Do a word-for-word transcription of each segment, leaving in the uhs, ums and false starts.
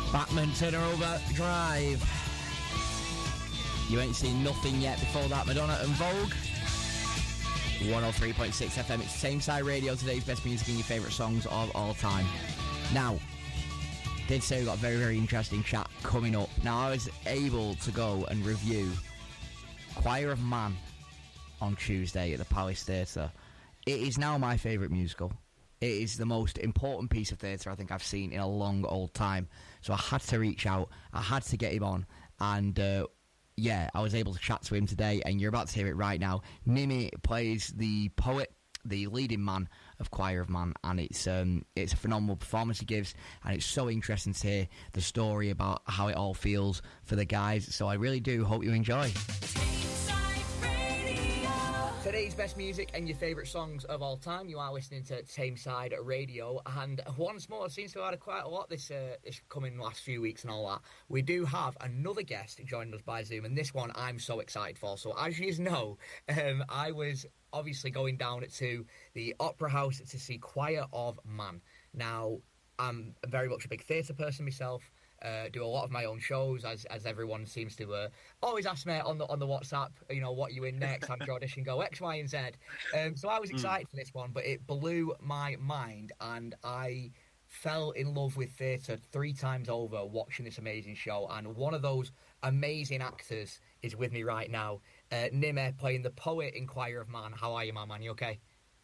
Bachman Turner Overdrive. You ain't seen nothing yet before that. Madonna and Vogue. one oh three point six F M. It's Same Side Radio. Today's best music and your favourite songs of all time. Now, did say we got a very, very interesting chat coming up. Now, I was able to go and review Choir of Man on Tuesday at the Palace Theatre. It is now my favourite musical. It is the most important piece of theatre I think I've seen in a long old time. So I had to reach out. I had to get him on. And, uh, yeah, I was able to chat to him today, and you're about to hear it right now. Nimi plays the poet, the leading man of Choir of Man, and it's um, it's a phenomenal performance he gives, and it's so interesting to hear the story about how it all feels for the guys. So I really do hope you enjoy. Today's best music and your favourite songs of all time. You are listening to Tameside Radio, and once more, it seems to have had quite a lot this uh, this coming last few weeks and all that. We do have another guest joining us by Zoom, and this one I'm so excited for. So as you know, um, I was obviously going down to the Opera House to see Choir of Man. Now, I'm very much a big theatre person myself. Uh, do a lot of my own shows, as as everyone seems to uh, always ask me on the on the WhatsApp, you know, what are you in next? How's your audition go? X, Y, and Z. Um, so I was excited mm. for this one, but it blew my mind, and I fell in love with theatre three times over watching this amazing show. And one of those amazing actors is with me right now, uh, Nimi, playing the poet in Choir of Man. How are you, my man? You okay?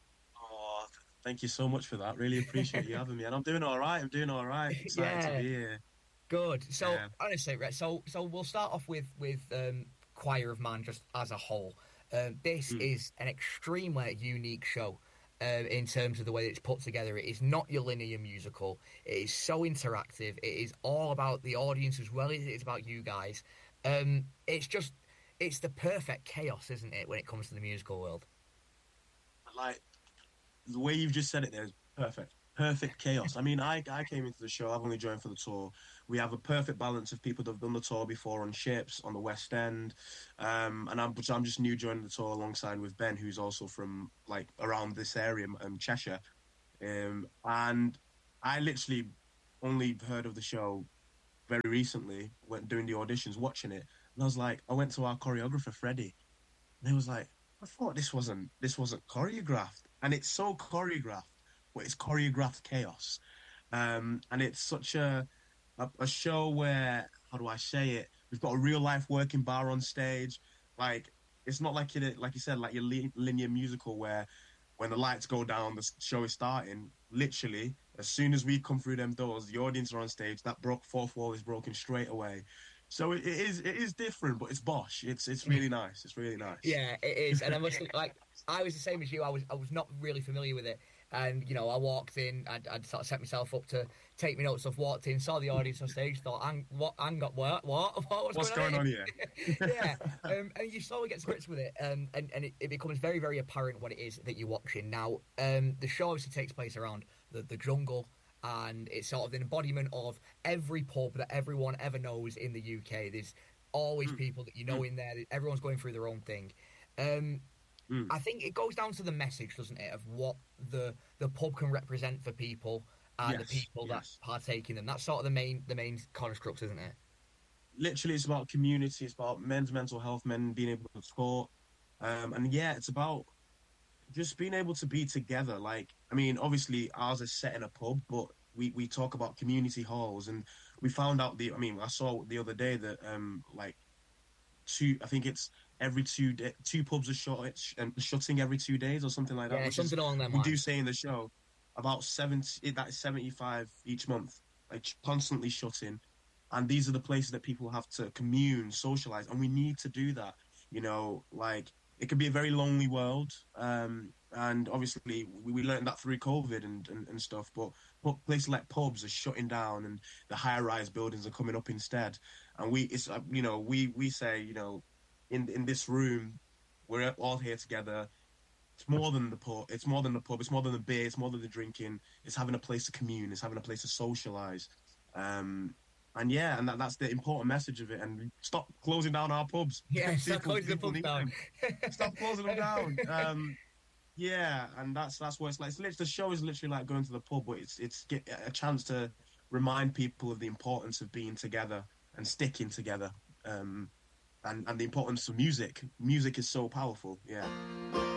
Oh, thank you so much for that. Really appreciate you having me, and I'm doing all right. I'm doing all right. Excited yeah. to be here. Good. So, yeah. honestly, right, so so we'll start off with, with um, Choir of Man just as a whole. Uh, this mm. is an extremely unique show uh, in terms of the way that it's put together. It is not your linear musical. It is so interactive. It is all about the audience as well as it is about you guys. Um, it's just, it's the perfect chaos, isn't it, when it comes to the musical world? Like, the way you've just said it there is perfect. Perfect chaos. I mean, I I came into the show, I've only joined for the tour. We have a perfect balance of people that have done the tour before on ships, on the West End. Um, and I'm, I'm just new joining the tour alongside with Ben, who's also from, like, around this area, um, Cheshire. Um, and I literally only heard of the show very recently, when doing the auditions, watching it. And I was like, I went to our choreographer, Freddie, and he was like, I thought this wasn't, this wasn't choreographed. And it's so choreographed. Well, it's choreographed chaos, um, and it's such a, a a show where, how do I say it? We've got a real life working bar on stage. Like, it's not like you like you said, like your linear musical where when the lights go down, the show is starting. Literally, as soon as we come through them doors, the audience are on stage. That broke fourth wall is broken straight away. So it, it is it is different, but it's bosh. It's it's really nice. It's really nice. Yeah, it is. And I must like I was the same as you. I was I was not really familiar with it. And, you know, I walked in, I'd, I'd sort of set myself up to take me notes. I've walked in, saw the audience on stage, thought, hang, what, hang, what, what, what, what's, what's going, going on here? yeah, um, and you slowly get to grips with it, um, and, and it, it becomes very, very apparent what it is that you're watching. Now, um, the show obviously takes place around the, the jungle, and it's sort of an embodiment of every pub that everyone ever knows in the U K. There's always mm. people that you know mm. in there. Everyone's going through their own thing. Um, Mm. I think it goes down to the message, doesn't it, of what the the pub can represent for people and yes, the people yes. that partake in them. That's sort of the main the main construct, isn't it? Literally, it's about community. It's about men's mental health, men being able to talk, um, and yeah, it's about just being able to be together. Like, I mean, obviously, ours is set in a pub, but we we talk about community halls, and we found out the. I mean, I saw the other day that um like two. I think it's. Every two day, two pubs are shut, and shutting every two days or something like that. Yeah, something along that line. We do say in the show about seventy. That is seventy-five each month, like constantly shutting. And these are the places that people have to commune, socialize, and we need to do that. You know, like it can be a very lonely world, um, and obviously we, we learned that through COVID and, and, and stuff. But, but places like pubs are shutting down, and the high-rise buildings are coming up instead. And we, it's uh, you know, we we say, you know. In in this room, we're all here together. It's more than the pub. It's more than the pub. It's more than the beer. It's more than the drinking. It's having a place to commune. It's having a place to socialise. Um, and yeah, and that, that's the important message of it. And stop closing down our pubs. Yeah, stop closing the pubs down. Stop closing them down. Um, yeah, and that's that's what it's like. It's literally, the show is literally like going to the pub, but it's it's get a chance to remind people of the importance of being together and sticking together, um, and and the importance of music. Music is so powerful. Yeah.